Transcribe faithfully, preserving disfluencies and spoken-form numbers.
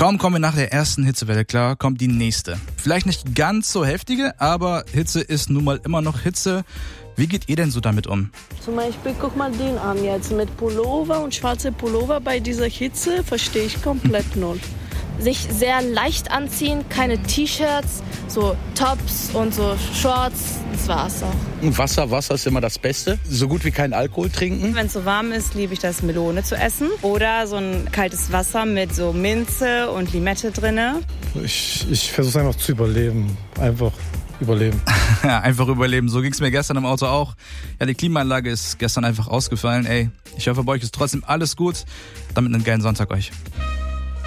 Kaum kommen wir nach der ersten Hitzewelle klar, kommt die nächste. Vielleicht nicht ganz so heftige, aber Hitze ist nun mal immer noch Hitze. Wie geht ihr denn so damit um? Zum Beispiel, guck mal den an jetzt mit Pullover und schwarze Pullover bei dieser Hitze, verstehe ich komplett null. Sich sehr leicht anziehen, keine T-Shirts, so Tops und so Shorts, das war's auch. Wasser, Wasser ist immer das Beste. So gut wie kein Alkohol trinken. Wenn es so warm ist, liebe ich das, Melone zu essen. Oder so ein kaltes Wasser mit so Minze und Limette drinne. Ich, ich versuche einfach zu überleben. Einfach überleben. Ja, einfach überleben. So ging's mir gestern im Auto auch. Ja, die Klimaanlage ist gestern einfach ausgefallen. Ey, ich hoffe, bei euch ist trotzdem alles gut. Damit einen geilen Sonntag euch.